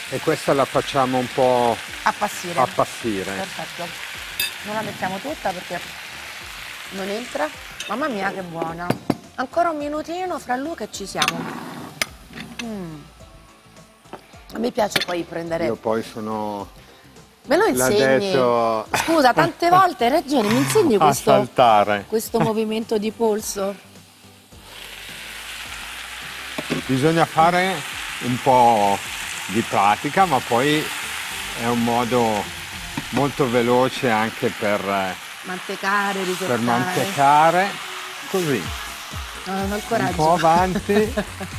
E questa la facciamo un po' Appassire. appassire. Perfetto. Non la mettiamo tutta perché non entra. Mamma mia che buona. Ancora un minutino fra Luca e ci siamo. A me piace poi prendere. Io poi sono Me lo insegni? l'addetto Scusa, tante volte hai ragione, mi insegni a saltare. questo movimento di polso? Bisogna fare un po' di pratica, ma poi è un modo molto veloce anche per Mantecare, risottare. mantecare. Così, No, non ho il un coraggio. po' avanti.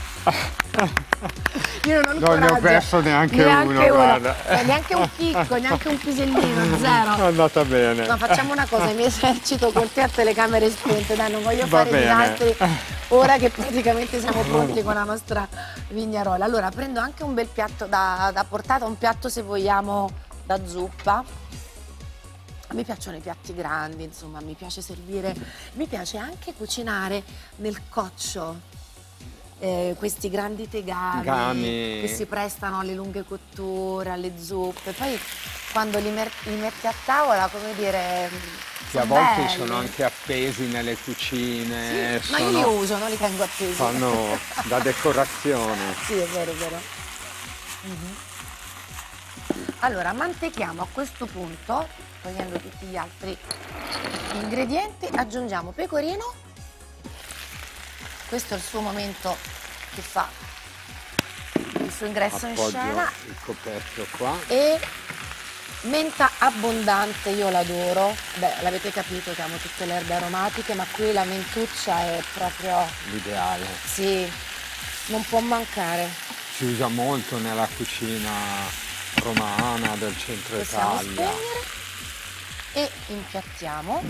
Io non ho il Non ne ho coraggio. perso neanche uno, guarda. Neanche un chicco, neanche un pisellino, zero. È andata bene. No, facciamo una cosa, mi esercito con te a telecamere spente, dai, non voglio Va fare bene. disastri ora che praticamente siamo pronti con la nostra vignarola. Allora, prendo anche un bel piatto da portata, un piatto se vogliamo da zuppa. A me piacciono i piatti grandi, insomma, mi piace servire, mi piace anche cucinare nel coccio. Questi grandi tegami che si prestano alle lunghe cotture, alle zuppe. Poi quando li metti a tavola, come dire, Che a sono volte belli. sono anche appesi nelle cucine. Sì, ma io li uso, non li tengo appesi. Fanno da decorazione. Sì, è vero, è vero. Mhm. Allora, mantechiamo a questo punto, togliendo tutti gli altri ingredienti, aggiungiamo pecorino. Questo è il suo momento che fa il suo ingresso in Appoggio scena. il coperchio qua. E menta abbondante, io l'adoro. Beh, l'avete capito che amo tutte le erbe aromatiche, ma qui la mentuccia è proprio, L'ideale. sì, non può mancare. Si usa molto nella cucina romana del centro Possiamo Italia. spegnere e impiattiamo.